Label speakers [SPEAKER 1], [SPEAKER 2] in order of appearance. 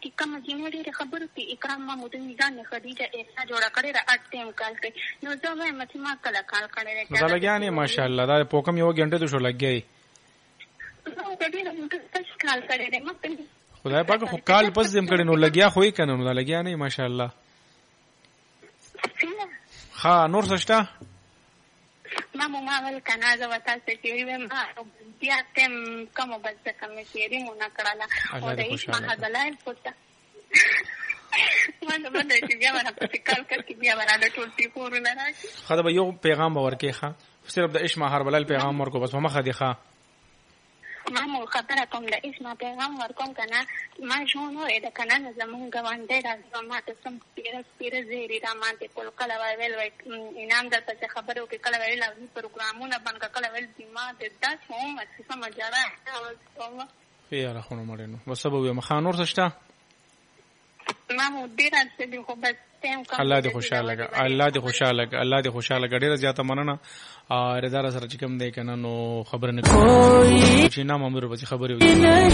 [SPEAKER 1] کې کوم جنې ډېرې خبرې کې اکرام محمود میزان خدیجه ایسا جوړه کړې را 8 ټیم کال کوي نو زه وایم چې ما کله کال کړی
[SPEAKER 2] دا لګیا نه ماشاءالله دا پوکم یو غنټه د شو لګی
[SPEAKER 1] نو ډېر څه کال کړی ما
[SPEAKER 2] خدای پاک خو کال پس دیم کړي نو لګیا خو یې کنه نو دا لګیا نه ماشاءالله ها نور سشتا
[SPEAKER 1] ما ول کنه دا وتا چې ویم بیا تم کوم بس کوم چې ری مونږ کړاله او د هیڅ ما حدلای پوتا ما باندې چې بیا ورته په کال کې بیا ورته ټول تی پور نه راځي
[SPEAKER 2] خدای به یو پیغام ورکې ښا صرف د عشق هر بلل پیغام ورکو بس مخه دی ښا
[SPEAKER 1] ما مو خبره کوم د اسما پیغام ورکوم کنه ما جوړو اې د کنه زمون غوانډه راځم ما ته سم پیره زیری را ماته کول کله ویل انعام د څه خبرو کې کله ویل او پروګرامونه باندې کله ویل دما د 10 هم څه مجاره
[SPEAKER 2] یاره خونو مړنو وسبب یو مخانور سشتا
[SPEAKER 1] ما مو ډیر څه خو بس
[SPEAKER 2] الله دې خوشاله کړه الله دې خوشاله کړه الله دې خوشاله کړه ډیره زیاته مننه رضا سره چې کوم دی کنه نو خبر نه کوي چې نام امر به خبرې